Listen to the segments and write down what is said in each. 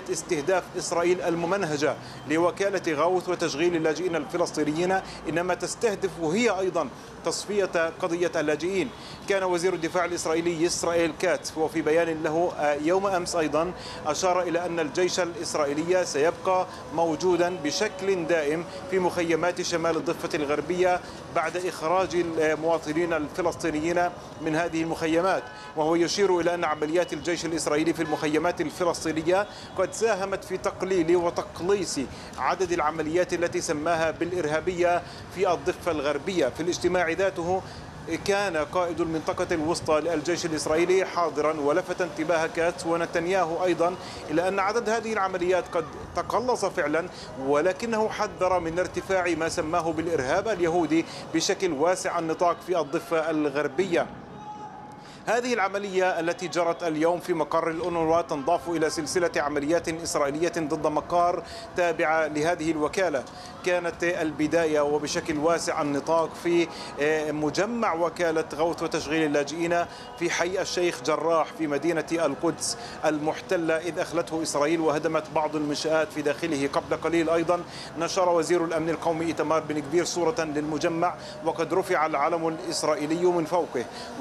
استهداف إسرائيل الممنهجة لوكالة غوث وتشغيل اللاجئين الفلسطينيين إنما تستهدف وهي أيضا تصفية قضية اللاجئين. كان وزير الدفاع الإسرائيلي إسرائيل كاتس وفي بيان له يوم أمس أيضا أشار إلى أن الجيش الإسرائيلي سيبقى موجودا بشكل دائم في مخيمات شمال الضفة الغربية بعد إخراج المواطنين الفلسطينيين من هذه المخيمات. وهو يشير إلى أن عمليات الجيش الإسرائيلي في المخيمات الفلسطينية قد ساهمت في تقليل وتقليص عدد العمليات التي سماها بالإرهابية في الضفة الغربية. في الاجتماع ذاته كان قائد المنطقة الوسطى للجيش الإسرائيلي حاضرا ولفت انتباه كاتس ونتنياهو أيضا إلى أن عدد هذه العمليات قد تقلص فعلا، ولكنه حذر من ارتفاع ما سماه بالإرهاب اليهودي بشكل واسع النطاق في الضفة الغربية. هذه العملية التي جرت اليوم في مقر الأونروا تنضاف إلى سلسلة عمليات إسرائيلية ضد مقار تابعة لهذه الوكالة. كانت البداية وبشكل واسع النطاق في مجمع وكالة غوث وتشغيل اللاجئين في حي الشيخ جراح في مدينة القدس المحتلة، إذ أخلته إسرائيل وهدمت بعض المنشآت في داخله. قبل قليل أيضا نشر وزير الأمن القومي إيتمار بن غفير صورة للمجمع وقد رفع العلم الإسرائيلي من فوقه،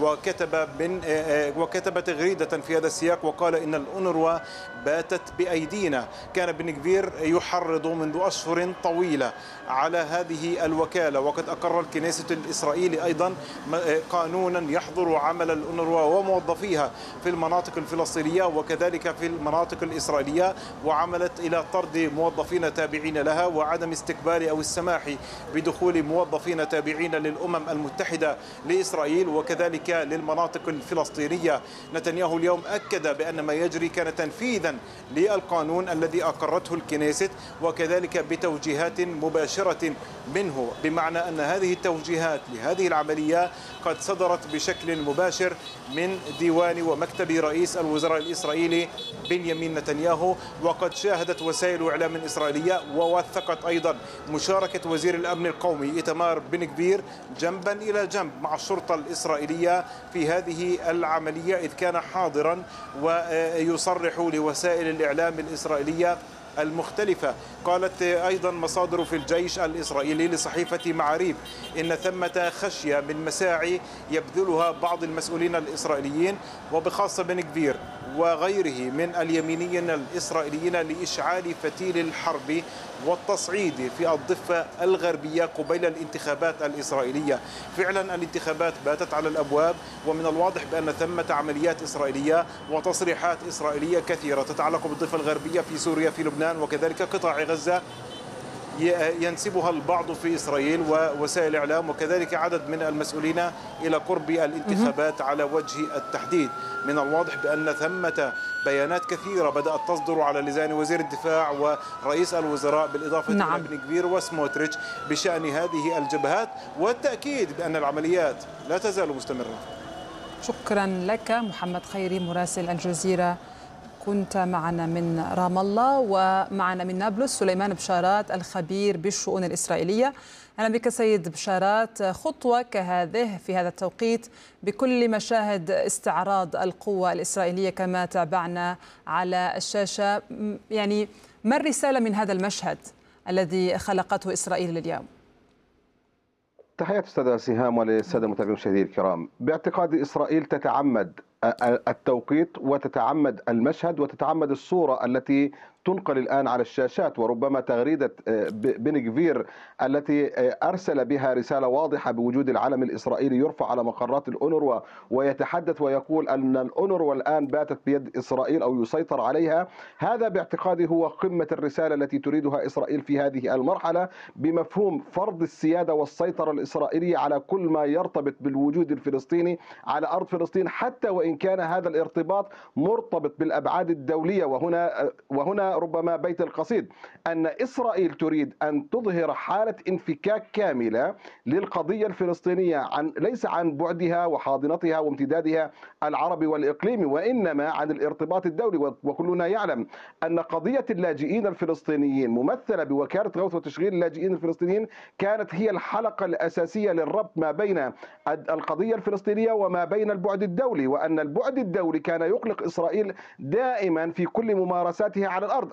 وكتب تغريدة في هذا السياق وقال إن الأونروا باتت بأيدينا. كان بن غفير يحرض منذ أشهر طويلة على هذه الوكالة، وقد أقر الكنيسة الإسرائيلي أيضا قانونا يحظر عمل الأونروا وموظفيها في المناطق الفلسطينية وكذلك في المناطق الإسرائيلية، وعملت إلى طرد موظفين تابعين لها وعدم استقبال أو السماح بدخول موظفين تابعين للأمم المتحدة لإسرائيل وكذلك للمناطق الفلسطينية. نتنياهو اليوم أكد بأن ما يجري كان تنفيذا للقانون الذي أقرته الكنيست وكذلك بتوجيهات مباشرة منه، بمعنى أن هذه التوجيهات لهذه العملية قد صدرت بشكل مباشر من ديوان ومكتب رئيس الوزراء الإسرائيلي بنيامين نتنياهو. وقد شاهدت وسائل إعلام إسرائيلية ووثقت أيضا مشاركة وزير الأمن القومي إيتمار بن غفير جنبا إلى جنب مع الشرطة الإسرائيلية في هذه العملية، إذ كان حاضرا ويصرح لوسائل الإعلام الإسرائيلية المختلفة. قالت أيضا مصادر في الجيش الإسرائيلي لصحيفة معاريف إن ثمة خشية من مساعي يبذلها بعض المسؤولين الإسرائيليين وبخاصة بن غفير وغيره من اليمينيين الإسرائيليين لإشعال فتيل الحرب والتصعيد في الضفة الغربية قبيل الانتخابات الإسرائيلية. فعلا الانتخابات باتت على الأبواب، ومن الواضح بأن ثمة عمليات إسرائيلية وتصريحات إسرائيلية كثيرة تتعلق بالضفة الغربية في سوريا في لبنان وكذلك قطاع غزة ينسبها البعض في إسرائيل ووسائل الإعلام وكذلك عدد من المسؤولين إلى قرب الانتخابات على وجه التحديد. من الواضح بأن ثمة بيانات كثيرة بدأت تصدر على لسان وزير الدفاع ورئيس الوزراء بالإضافة إلى بن غفير وسموتريتش بشأن هذه الجبهات، والتأكيد بأن العمليات لا تزال مستمرة. شكرا لك محمد خيري مراسل الجزيرة، كنت معنا من رام الله. ومعنا من نابلس سليمان بشارات الخبير بالشؤون الإسرائيلية. أهلا بك سيد بشارات. خطوة كهذه في هذا التوقيت بكل مشاهد استعراض القوة الإسرائيلية كما تابعنا على الشاشة، يعني ما الرسالة من هذا المشهد الذي خلقته إسرائيل اليوم؟ تحياتي أستاذة سهام وللسادة المتابعين المشاهدين الكرام. باعتقاد إسرائيل تتعمد التوقيت وتتعمد المشهد وتتعمد الصورة التي تنقل الآن على الشاشات، وربما تغريدة بن غفير التي أرسل بها رسالة واضحة بوجود العلم الإسرائيلي يرفع على مقرات الأونروا ويتحدث ويقول أن الأونروا الآن باتت بيد إسرائيل أو يسيطر عليها. هذا باعتقادي هو قمة الرسالة التي تريدها إسرائيل في هذه المرحلة بمفهوم فرض السيادة والسيطرة الإسرائيلية على كل ما يرتبط بالوجود الفلسطيني على أرض فلسطين، حتى وإن كان هذا الارتباط مرتبط بالأبعاد الدولية. وهنا ربما بيت القصيد أن إسرائيل تريد أن تظهر حالة انفكاك كاملة للقضية الفلسطينية ليس عن بعدها وحاضنتها وامتدادها العربي والإقليمي، وإنما عن الارتباط الدولي. وكلنا يعلم أن قضية اللاجئين الفلسطينيين ممثلة بوكالة غوث وتشغيل اللاجئين الفلسطينيين كانت هي الحلقة الأساسية للربط ما بين القضية الفلسطينية وما بين البعد الدولي، وأن البعد الدولي كان يقلق إسرائيل دائما في كل ممارساتها على الأرض.